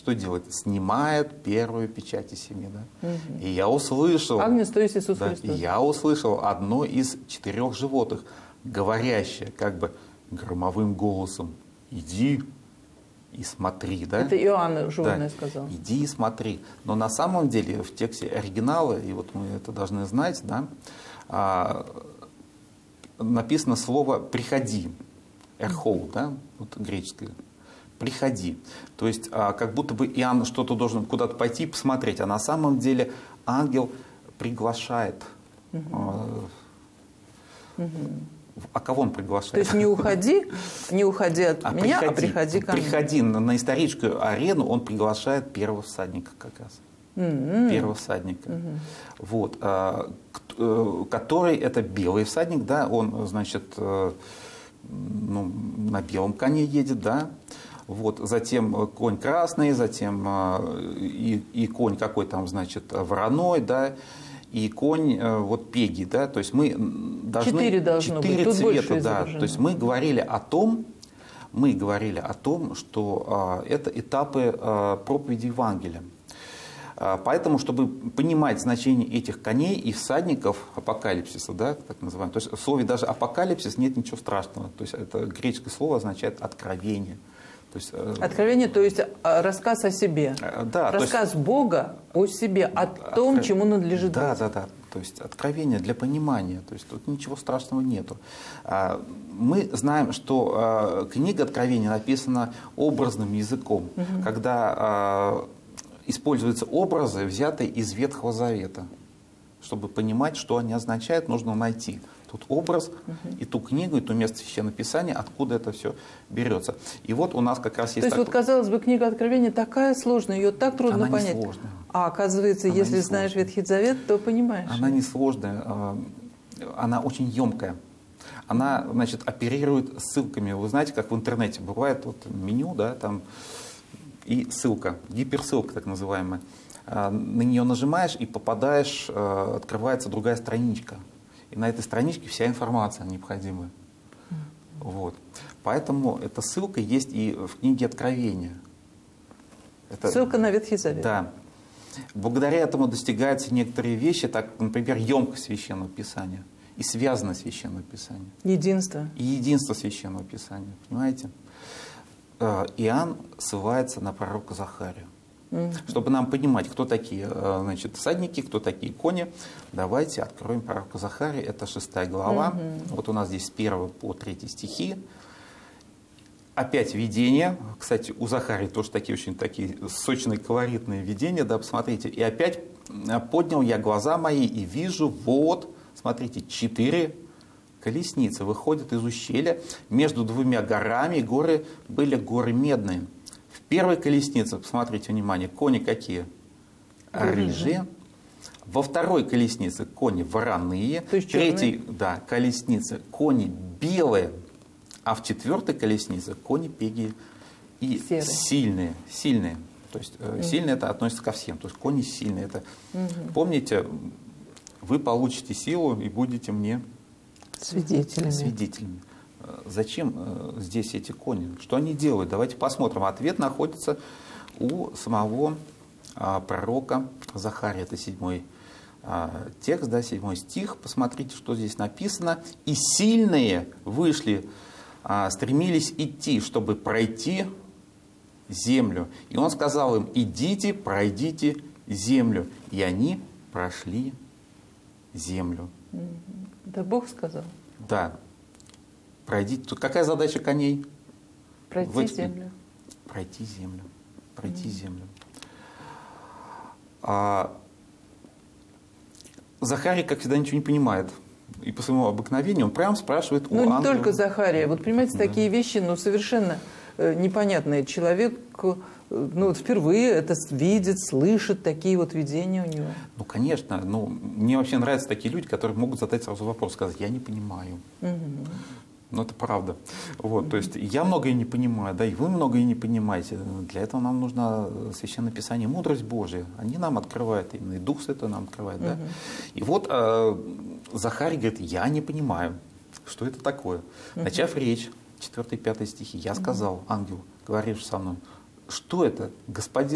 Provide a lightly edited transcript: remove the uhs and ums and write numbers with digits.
что делает? Снимает первую печать из семи. Да? И я услышал... Агнец, то есть Иисус Христос. Я услышал одно из 4 животных, говорящее как бы громовым голосом: иди и смотри. Да? Это Иоанн животное сказал. Иди и смотри. Но на самом деле в тексте оригинала, и вот мы это должны знать, да, написано слово «приходи». Эрхоу, да, вот греческое. «Приходи». То есть как будто бы Иоанн что-то должен куда-то пойти посмотреть, а на самом деле ангел приглашает. А кого он приглашает? То есть не уходи от меня, а приходи ко мне. Приходи на историческую арену, он приглашает первого всадника как раз. Первого всадника. Вот, который, это белый всадник, да, он, значит, на белом коне едет, да. Вот, затем конь красный, затем и конь какой там, значит, вороной, да. И конь вот пеги, да, то есть мы должны... 4 цвета, да, то есть мы говорили о том, что это этапы проповеди Евангелия. Поэтому, чтобы понимать значение этих коней и всадников апокалипсиса, да, так называемого, то есть в слове даже апокалипсис нет ничего страшного, то есть это греческое слово означает откровение. То есть, откровение, то есть рассказ о себе. Да, рассказ Бога о себе, о том, чему надлежит быть. Да. То есть откровение для понимания. То есть тут ничего страшного нету. Мы знаем, что книга Откровения написана образным языком, когда используются образы, взятые из Ветхого Завета. Чтобы понимать, что они означают, нужно найти тот образ, и ту книгу, и то место Священного Писания, откуда это все берется. И вот у нас как раз есть... То есть, вот, казалось бы, книга Откровения такая сложная, ее так трудно она понять. Не сложная. А оказывается, она если знаешь Ветхий Завет, то понимаешь. Она не сложная, она очень емкая. Она, значит, оперирует ссылками. Вы знаете, как в интернете бывает вот меню, да, там, и ссылка, гиперссылка так называемая. На нее нажимаешь и попадаешь, открывается другая страничка. И на этой страничке вся информация необходимая. Вот. Поэтому эта ссылка есть и в книге Откровения. Ссылка на Ветхий Завет. Да. Благодаря этому достигаются некоторые вещи, так, например, емкость Священного Писания и связанность Священного Писания. Единство. И единство Священного Писания. Понимаете? Иоанн ссылается на пророка Захарию. Чтобы нам понимать, кто такие, значит, всадники, кто такие кони, давайте откроем пророка Захария. Это 6 глава. Вот у нас здесь с 1 по 3 стихи. Опять видение. Кстати, у Захарии тоже такие очень такие сочные, колоритные видения. Да, посмотрите. И опять поднял я глаза мои и вижу, вот, смотрите, 4 колесницы выходят из ущелья. Между 2 горами, горы были горы медные. В первой колеснице, посмотрите, внимание, кони какие? Рыжие. Во второй колеснице кони вороные. В третьей, да, колеснице кони белые. А в 4-й колеснице кони пеги и сильные. Сильные. То есть сильные это относится ко всем. То есть кони сильные. Это, помните, вы получите силу и будете мне свидетелями. Зачем здесь эти кони? Что они делают? Давайте посмотрим. Ответ находится у самого пророка Захария. Это 7 текст, да, 7 стих. Посмотрите, что здесь написано. «И сильные вышли, стремились идти, чтобы пройти землю. И он сказал им: идите, пройдите землю». И они прошли землю. Да, Бог сказал? Да. Пройдите. Тут какая задача коней? Пройти землю. Пройти землю. Пройти землю. Захарий, как всегда, ничего не понимает. И по своему обыкновению он прям спрашивает у ангела. Ну, не только Захария. Вот, понимаете, такие вещи, ну, совершенно непонятные. Человек, ну, впервые это видит, слышит, такие вот видения у него. Ну, конечно. Ну, мне вообще нравятся такие люди, которые могут задать сразу вопрос, сказать: я не понимаю. Ну, это правда. Вот, то есть я многое не понимаю, да, и вы многое не понимаете. Для этого нам нужно Священное Писание, мудрость Божия. Они нам открывают, именно и Дух Святой нам открывает. Да? И вот Захарий говорит: я не понимаю, что это такое. Начав речь, 4-5 стихи, я сказал ангелу, говорившему со мной: что это, господин